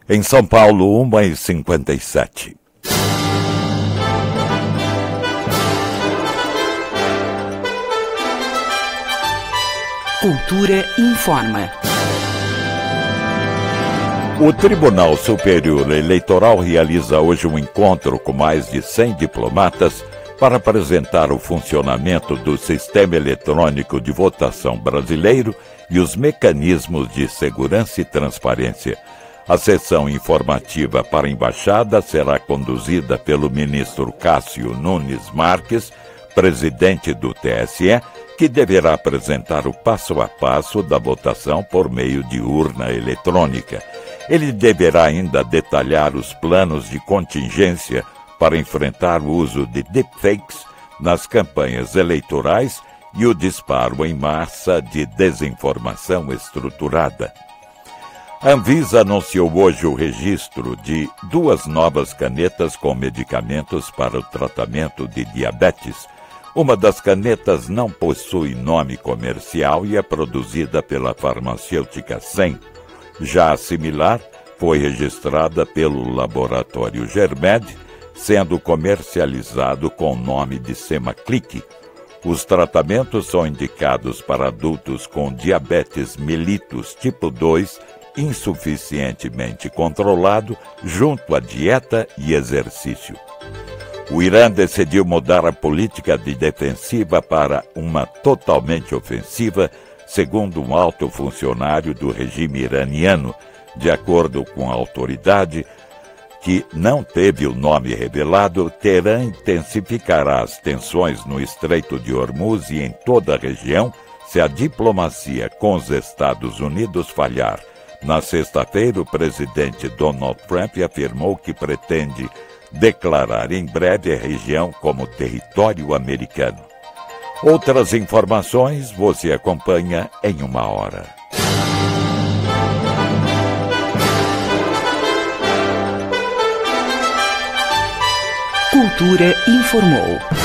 Em São Paulo, 1h57. Cultura informa. O Tribunal Superior Eleitoral realiza hoje um encontro com mais de 100 diplomatas para apresentar o funcionamento do sistema eletrônico de votação brasileiro e os mecanismos de segurança e transparência. A sessão informativa para a embaixada será conduzida pelo ministro Cássio Nunes Marques, presidente do TSE, que deverá apresentar o passo a passo da votação por meio de urna eletrônica. Ele deverá ainda detalhar os planos de contingência para enfrentar o uso de deepfakes nas campanhas eleitorais e o disparo em massa de desinformação estruturada. A Anvisa anunciou hoje o registro de 2 novas canetas com medicamentos para o tratamento de diabetes. Uma das canetas não possui nome comercial e é produzida pela farmacêutica Sem. Já a similar foi registrada pelo laboratório Germed, sendo comercializado com o nome de Semaclic. Os tratamentos são indicados para adultos com diabetes mellitus tipo 2, insuficientemente controlado, junto à dieta e exercício. O Irã decidiu mudar a política de defensiva para uma totalmente ofensiva, segundo um alto funcionário do regime iraniano. De acordo com a autoridade, que não teve o nome revelado, Teherã intensificará as tensões no Estreito de Hormuz e em toda a região se a diplomacia com os Estados Unidos falhar. Na sexta-feira, o presidente Donald Trump afirmou que pretende declarar em breve a região como território americano. Outras informações você acompanha em 1 hora. Cultura informou.